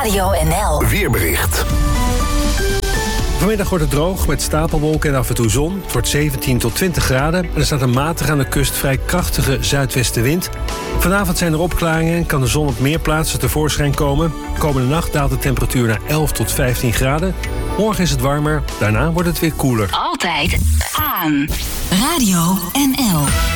Radio NL. Weerbericht. Vanmiddag wordt het droog met stapelwolken en af en toe zon. Het wordt 17 tot 20 graden en er staat een matige aan de kust vrij krachtige zuidwestenwind. Vanavond zijn er opklaringen en kan de zon op meer plaatsen tevoorschijn komen. Komende nacht daalt de temperatuur naar 11 tot 15 graden. Morgen is het warmer, daarna wordt het weer koeler. Altijd aan. Radio NL.